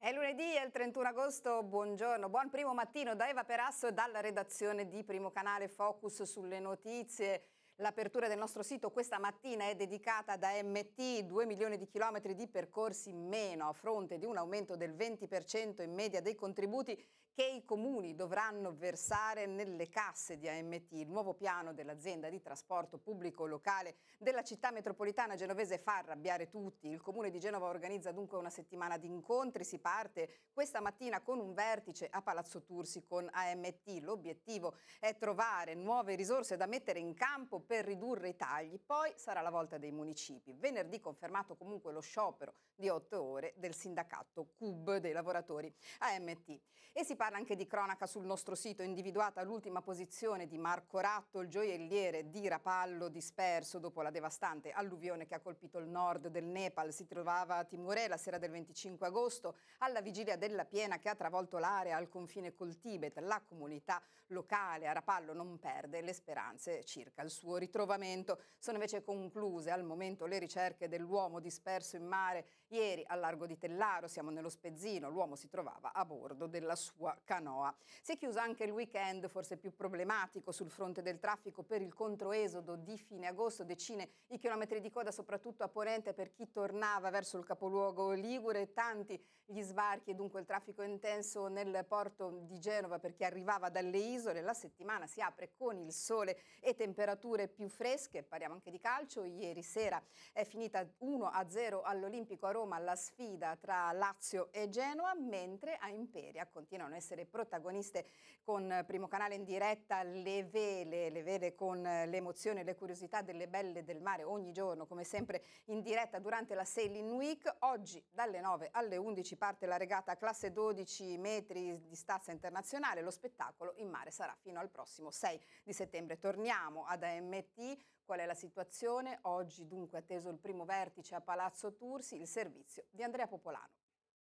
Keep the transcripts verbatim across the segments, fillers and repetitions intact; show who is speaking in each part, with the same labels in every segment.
Speaker 1: È lunedì, è il trentuno agosto, buongiorno, buon primo mattino da Eva Perasso e dalla redazione di Primo Canale. Focus sulle notizie. L'apertura del nostro sito questa mattina è dedicata ad A M T, due milioni di chilometri di percorsi in meno a fronte di un aumento del venti per cento in media dei contributi che i comuni dovranno versare nelle casse di A M T. Il nuovo piano dell'azienda di trasporto pubblico locale della città metropolitana genovese fa arrabbiare tutti. Il comune di Genova organizza dunque una settimana di incontri. Si parte questa mattina con un vertice a Palazzo Tursi con A M T. L'obiettivo è trovare nuove risorse da mettere in campo per ridurre i tagli. Poi sarà la volta dei municipi. Venerdì confermato comunque lo sciopero di otto ore del sindacato C U B dei lavoratori A M T. E si parla anche di cronaca sul nostro sito, individuata l'ultima posizione di Marco Ratto, il gioielliere di Rapallo disperso dopo la devastante alluvione che ha colpito il nord del Nepal. Si trovava a Timurè la sera del venticinque agosto, alla vigilia della piena che ha travolto l'area al confine col Tibet. La comunità locale a Rapallo non perde le speranze circa il suo ritrovamento. Sono invece concluse al momento le ricerche dell'uomo disperso in mare ieri al largo di Tellaro. Siamo nello Spezzino, l'uomo si trovava a bordo della sua canoa. Si è chiuso anche il weekend, forse più problematico sul fronte del traffico per il controesodo di fine agosto. Decine i chilometri di coda soprattutto a ponente per chi tornava verso il capoluogo ligure, tanti gli sbarchi e dunque il traffico intenso nel porto di Genova per chi arrivava dalle isole. La settimana si apre con il sole e temperature più fresche. Parliamo anche di calcio. Ieri sera è finita uno a zero all'Olimpico a Roma la sfida tra Lazio e Genoa, mentre a Imperia continuano a essere protagoniste con Primo Canale in diretta le vele, le vele con l'emozione e le curiosità delle belle del mare ogni giorno, come sempre in diretta durante la Sailing Week. Oggi dalle nove alle undici parte la regata classe dodici metri di stazza internazionale. Lo spettacolo in mare sarà fino al prossimo sei di settembre. Torniamo ad A M T. Qual è la situazione? Oggi dunque atteso il primo vertice a Palazzo Tursi, il servizio di Andrea Popolano.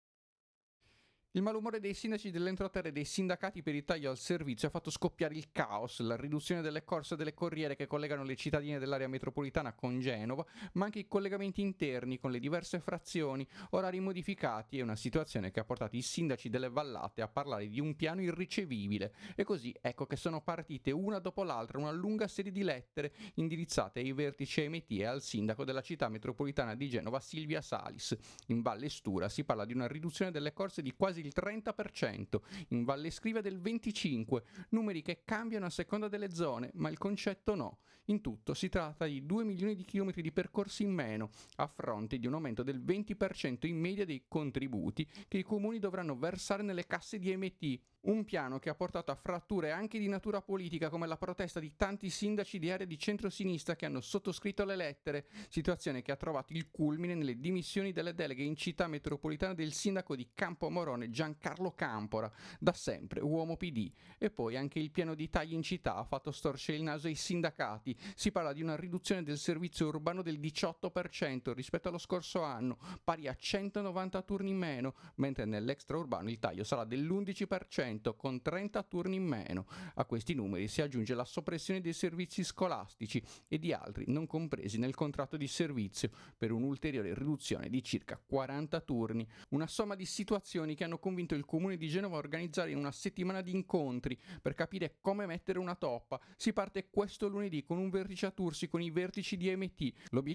Speaker 2: Il malumore dei sindaci dell'entroterra e dei sindacati per il taglio al servizio ha fatto scoppiare il caos, la riduzione delle corse e delle corriere che collegano le cittadine dell'area metropolitana con Genova, ma anche i collegamenti interni con le diverse frazioni, orari modificati e una situazione che ha portato i sindaci delle vallate a parlare di un piano irricevibile. E così ecco che sono partite una dopo l'altra una lunga serie di lettere indirizzate ai vertici A M T e al sindaco della città metropolitana di Genova Silvia Salis. In Valle Stura si parla di una riduzione delle corse di quasi il trenta per cento, in Valle Scrivia del venticinque per cento, numeri che cambiano a seconda delle zone, ma il concetto no. In tutto si tratta di due milioni di chilometri di percorsi in meno, a fronte di un aumento del venti per cento in media dei contributi che i comuni dovranno versare nelle casse di A M T. Un piano che ha portato a fratture anche di natura politica, come la protesta di tanti sindaci di aree di centrosinistra che hanno sottoscritto le lettere, situazione che ha trovato il culmine nelle dimissioni delle deleghe in città metropolitana del sindaco di Campomorone Giancarlo Campora, da sempre uomo P D. E poi anche il piano di tagli in città ha fatto storcere il naso ai sindacati. Si parla di una riduzione del servizio urbano del diciotto per cento rispetto allo scorso anno, pari a centonovanta turni in meno, mentre nell'extraurbano il taglio sarà dell'undici per cento, con trenta turni in meno. A questi numeri si aggiunge la soppressione dei servizi scolastici e di altri non compresi nel contratto di servizio, per un'ulteriore riduzione di circa quaranta turni. Una somma di situazioni che hanno convinto il comune di Genova a organizzare una settimana di incontri per capire come mettere una toppa. Si parte questo lunedì con un vertice a Tursi con i vertici di A M T. L'obiettivo